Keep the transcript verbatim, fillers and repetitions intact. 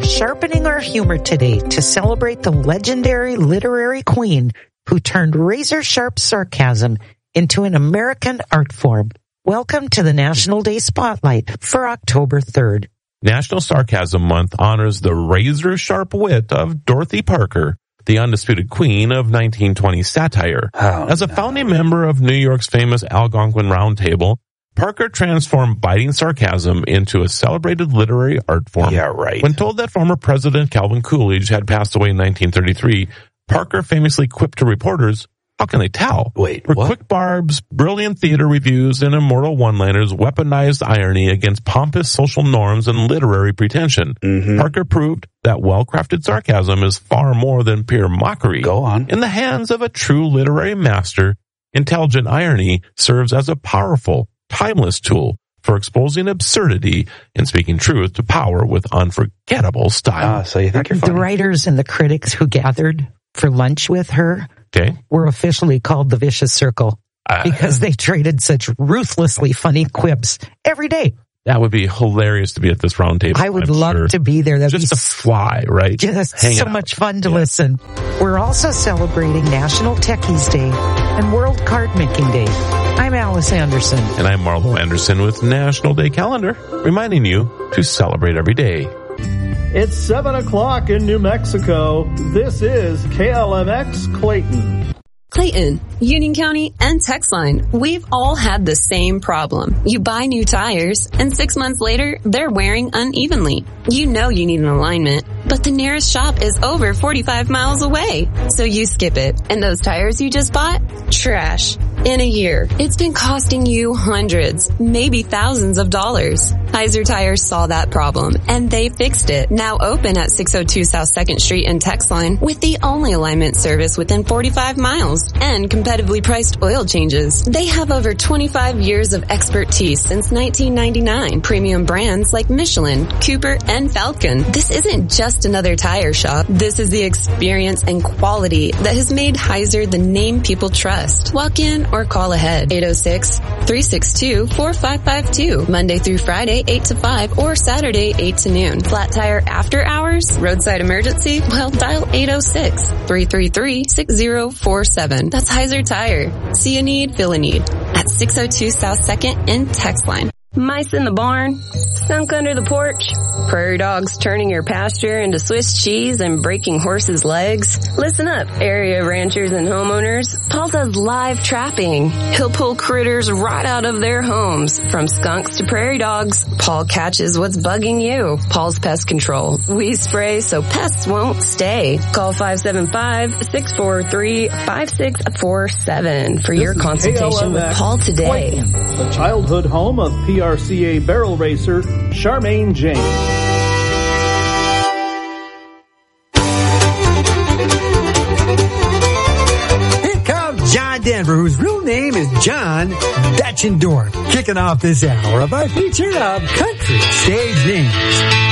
sharpening our humor today to celebrate the legendary literary queen who turned razor-sharp sarcasm into an American art form. Welcome to the National Day Spotlight for October third. National Sarcasm Month honors the razor-sharp wit of Dorothy Parker, the undisputed queen of nineteen twenties satire. Oh, As a no. founding member of New York's famous Algonquin Round Table, Parker transformed biting sarcasm into a celebrated literary art form. Yeah, right. When told that former President Calvin Coolidge had passed away in nineteen thirty-three, Parker famously quipped to reporters, "How can they tell?" Wait, Her what? quick barbs, brilliant theater reviews, and immortal one-liners weaponized irony against pompous social norms and literary pretension. Mm-hmm. Parker proved that well-crafted sarcasm is far more than pure mockery. Go on. In the hands of a true literary master, intelligent irony serves as a powerful, timeless tool for exposing absurdity and speaking truth to power with unforgettable style. Ah, so you think you're The funny. writers and the critics who gathered for lunch with her Okay? were officially called the Vicious Circle Uh, because they traded such ruthlessly funny quips every day. that would be hilarious to be at this round table. I would I'm love sure. to be there. That'd Just be to fly, right? just Hang so out. much fun to Yeah. listen. We're also celebrating National Techies Day and World Card Making Day. I'm Alice Anderson. And I'm Marlo Anderson with National Day Calendar, reminding you to celebrate every day. It's seven o'clock in New Mexico. This is K L M X Clayton. Clayton, Union County, and Texline, we've all had the same problem. You buy new tires, and six months later, they're wearing unevenly. You know you need an alignment, but the nearest shop is over forty-five miles away. So you skip it. And those tires you just bought? Trash. In a year, it's been costing you hundreds, maybe thousands of dollars. Heiser Tires saw that problem, and they fixed it. Now open at six oh two South second Street in Texline with the only alignment service within forty-five miles and competitively priced oil changes. They have over twenty-five years of expertise since nineteen ninety-nine. Premium brands like Michelin, Cooper, and Falcon. This isn't just another tire shop. This is the experience and quality that has made Heiser the name people trust. Walk in or call ahead. eight oh six, three six two, four five five two. Monday through Friday, eight to five, or Saturday, eight to noon. Flat tire after hours? Roadside emergency? Well, dial eight oh six, three three three, six oh four seven. That's Heiser Tire. See a need, fill a need. At six oh two South second in Texline. Mice in the barn, skunk under the porch, prairie dogs turning your pasture into Swiss cheese and breaking horses' legs. Listen up, area ranchers and homeowners. Paul does live trapping. He'll pull critters right out of their homes, from skunks to prairie dogs. Paul catches what's bugging you. Paul's Pest Control. We spray so pests won't stay. Call five seven five, six four three, five six four seven for your This is consultation with K L M X Paul today. Clayton, the childhood home of P R C A barrel racer Charmaine James. Here comes John Denver, whose real name is John Dutchendorf, kicking off this hour of our feature of country stage names.